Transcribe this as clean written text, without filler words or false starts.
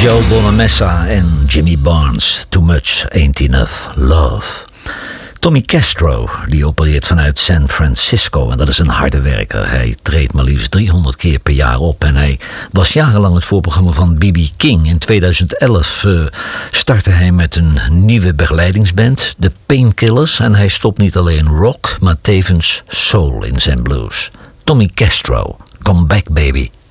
Joe Bonamessa en Jimmy Barnes. Too much ain't enough love. Tommy Castro, die opereert vanuit San Francisco en dat is een harde werker. Hij treedt maar liefst 300 keer per jaar op en hij was jarenlang het voorprogramma van B.B. King. In 2011 startte hij met een nieuwe begeleidingsband, de Painkillers, en hij stopt niet alleen rock, maar tevens soul in zijn blues. Tommy Castro, come back baby.